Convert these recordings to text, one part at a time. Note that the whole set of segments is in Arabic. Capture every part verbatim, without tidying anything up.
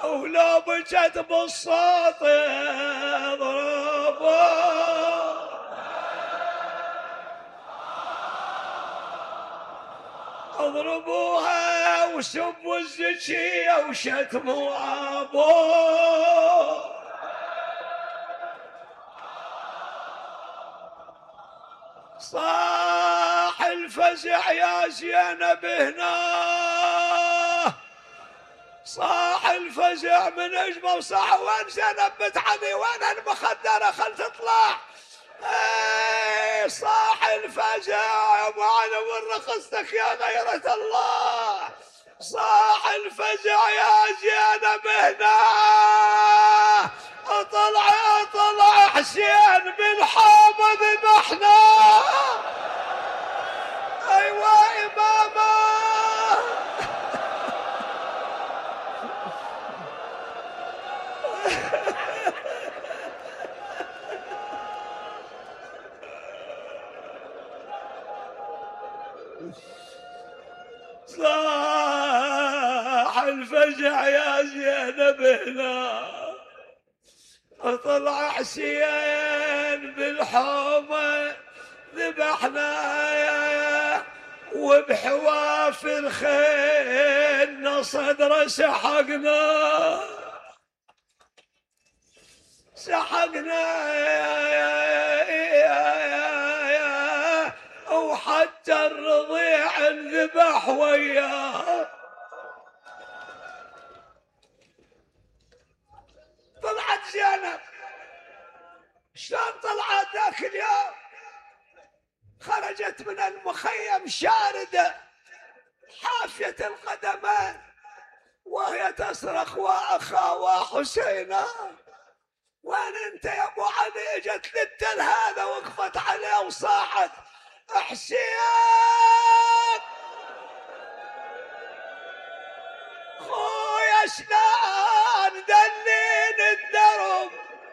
ولو بجت بالصوت اضربوا اضربوها وسبوا الزكية وشتموا ابوه. صاح الفزع يا زينب هنا، صاح الفزع من اجمل صاح. وين زينب بنت علي؟ وين المخدرة؟ خل تطلع. ايه صاح الفزع يا ابو علي، وين رخصتك يا غيرة الله؟ صاح الفزع يا زينب هنا، اطلع اطلع حسين بالحوض ذبحنا. ايوه امامه. صاح الفزع يا زينب هنا، طلع حسين بالحومة ذبحنا، وبحواف الخيل صدره سحقنا سحقنا وحتى الرضيع انذبح وياه. طلعت زينب، شلون طلعت ذاك اليوم؟ خرجت من المخيم شاردة حافية القدمين وهي تصرخ واخا حسينا. وين انت يا ابو علي؟ اجت للتل هذا وقفت عليه وصاحت حسين خويا شلون دلين الدرب،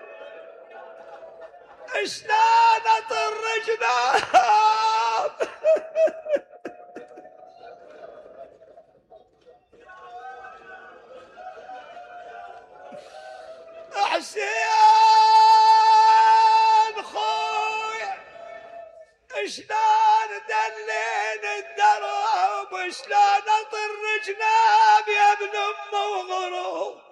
شلون اطر جناب. حسين خويا شلون دلين الدرب، شلون اطر جناب يا ابن ام وغروب.